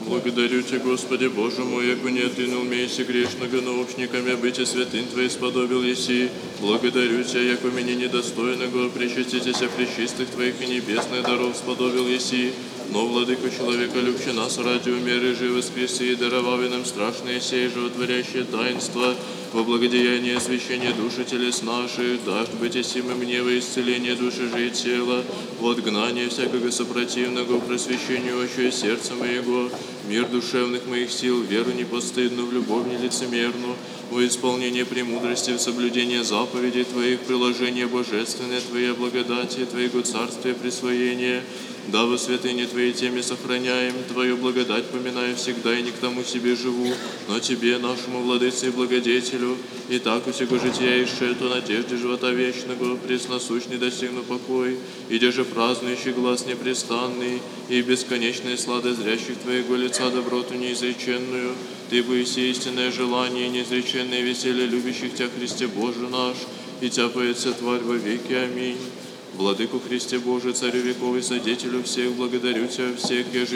Благодарю Тебя, Господи, Боже мой, яко не отынул мейся грешного, но общниками быть святым Твои сподобил еси. Благодарю Тебя, яко меня недостойного, причаститеся пречистых Твоих и небесных даров сподобил еси. Но, Владыко, человека любче нас ради умеры же воскреси, и даровав нам страшные сей животворящее таинство, во благодеяние освящения души телес наших, дашь быть осим мне во исцеление души же и тела, в отгнание всякого сопротивного, просвещению очи сердца моего, мир душевных моих сил, веру непостыдную, в любовь нелицемерную, во исполнение премудрости, в соблюдение заповедей Твоих, приложение божественное Твоей благодати, Твоего царствия присвоение, да во святыне Твоей теме сохраняем, Твою благодать поминаю всегда, и не к тому себе живу, но Тебе, нашему Владыце и Благодетелю, и так у сего жития исшето надежде живота вечного, пресносущный достигну покой, иде же празднующий глаз непрестанный, и бесконечная слада зрящих Твоего лица доброту неизреченную, Ты поиси истинное желание и неизреченное веселье любящих Тебя, Христе Боже наш, и тяпается тварь во веки. Аминь. Владыку Христе Боже, Царю веков и Содетелю всех, благодарю Тебя всех, я же